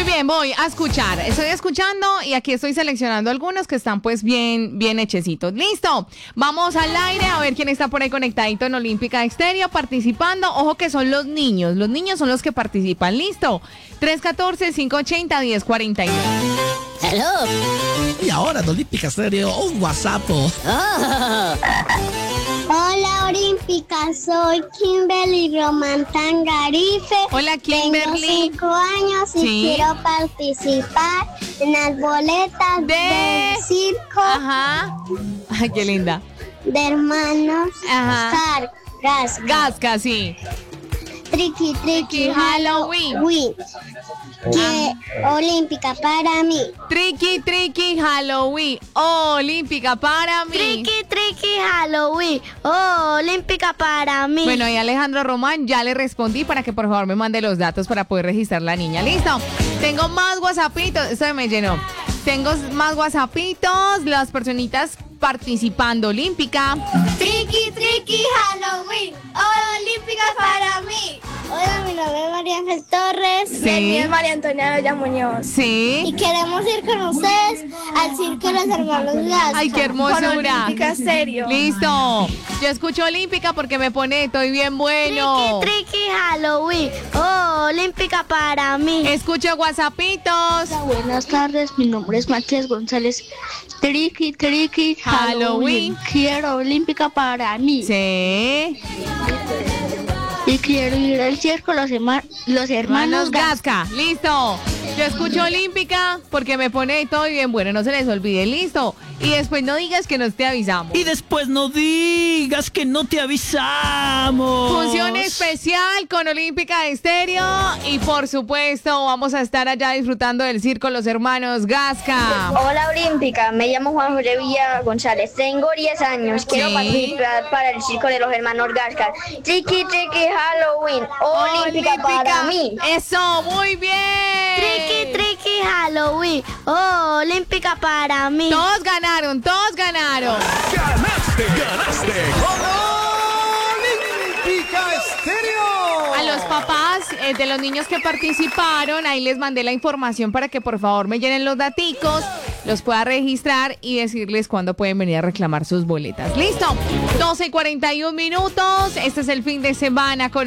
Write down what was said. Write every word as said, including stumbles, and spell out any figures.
Muy bien, voy a escuchar. Estoy escuchando y aquí estoy seleccionando algunos que están pues bien, bien hechecitos. ¡Listo! Vamos al aire a ver quién está por ahí conectadito en Olímpica Estéreo participando. Ojo que son los niños. Los niños son los que participan. ¡Listo! tres uno cuatro, cinco ocho cero, uno cero cuatro nueve. Hello. Y ahora en Olímpica Estéreo, un WhatsApp. Oh. Hola Olímpica, soy Kimberly Román Tangarife. Hola Kimberly. Tengo cinco años y Sí. quiero participar en las boletas De- del circo Ajá. Ay, qué linda. de hermanos Ajá. Gas. Gasca, sí. Triqui, triqui, Halloween. Halloween. Que Olímpica para mí. Triqui, triqui, Halloween. Olímpica para mí. Triqui, triqui, Halloween. Oh, Olímpica para mí. Bueno, y Alejandro Román, ya le respondí para que por favor me mande los datos para poder registrar la niña. ¿Listo? Tengo más whatsappitos. Esto me llenó. Tengo más whatsappitos. Las personitas participando. Olímpica. Triqui, triqui, Halloween. Oh, Olímpica para mí. Hola, mi nombre es María Ángel Torres. Sí. Y el mío es María Antonia Loya Muñoz. Sí. Y queremos ir con ustedes al circo de los hermanos Gasca. Ay, qué hermosura. Olímpica Estéreo. Listo. Yo escucho Olímpica porque me pone, estoy bien bueno. Triqui, triqui, Halloween. Oh, Olímpica para mí. Escucho whatsappitos. Buenas tardes, mi nombre es Matías González. Triqui, triqui, Halloween. Halloween. Quiero Olímpica para mí. Sí. Y quiero ir al circo los, herma- los hermanos Hermanos Gasca. Gasca. Listo. Yo escucho Olímpica porque me pone todo bien bueno. No se les olvide. Listo. Y después no digas que nos te avisamos. Y después no digas que no te avisamos. Función especial con Olímpica Estéreo. Y por supuesto, vamos a estar allá disfrutando del circo Los Hermanos Gasca. Hola Olímpica, me llamo Juan José Villa González, tengo diez años, quiero Sí. participar para el circo de los hermanos Gasca. Triqui, triqui, Halloween, Olímpica, para mí. Eso, muy bien. Triqui, triqui, Halloween. Oh, Olímpica para mí. Todos ganaron, todos ganaron. ¡Ganaste! ¡Ganaste! ¡Con Olímpica Estéreo! A los papás eh, de los niños que participaron, ahí les mandé la información para que por favor me llenen los daticos, los pueda registrar y decirles cuándo pueden venir a reclamar sus boletas. ¡Listo! doce y cuarenta y un minutos. Este es el fin de semana con